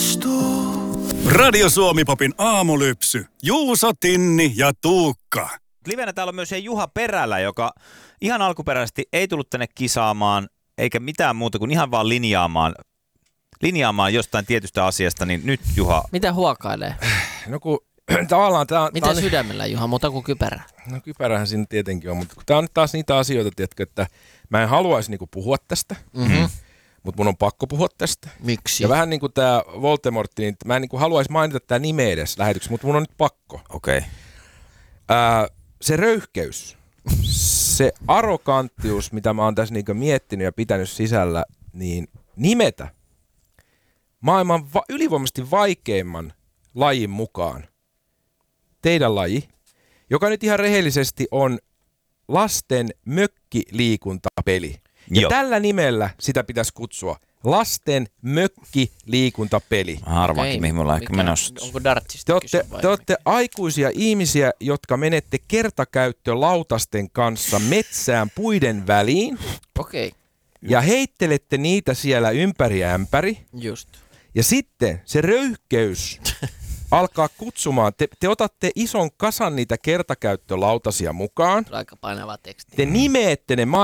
Radio Suomi-popin aamulypsy. Juuso, Tinni ja Tuukka. Livenä täällä on myös Juha Perälä, joka ihan alkuperäisesti ei tullut tänne kisaamaan, eikä mitään muuta kuin ihan vaan linjaamaan jostain tietystä asiasta, niin nyt Juha. Mitä huokailee? No kun tavallaan Mitä sydämellä, Juha, muuta kuin kypärä? No kypärähän siinä tietenkin on, mutta tämä on nyt taas niitä asioita, tiedätkö, että mä en haluaisi niinku puhua tästä, mutta mun on pakko puhua tästä. Miksi? Ja vähän niin kuin tämä Voldemort, niin mä en niinku haluaisi mainita tämä nimeä edes lähetyksessä, mutta mun on nyt pakko. Okei. Se röyhkeys, se arroganttius, mitä mä oon tässä niinku miettinyt ja pitänyt sisällä, niin nimetä maailman ylivoimaisesti vaikeimman lajin mukaan teidän laji, joka nyt ihan rehellisesti on lasten mökkiliikuntapeli. Ja Joo. tällä nimellä sitä pitäisi kutsua lasten mökkiliikuntapeli. Arvaakin, mihin me ollaan ehkä menossa. Onko dartsista Te olette aikuisia ihmisiä, jotka menette kertakäyttölautasten kanssa metsään puiden väliin. Okei, Ja heittelette niitä siellä ympäri ämpäri. just. Ja sitten se röyhkeys alkaa kutsumaan. Te otatte ison kasan niitä kertakäyttölautasia mukaan. Aika painava teksti. Te nimeette ne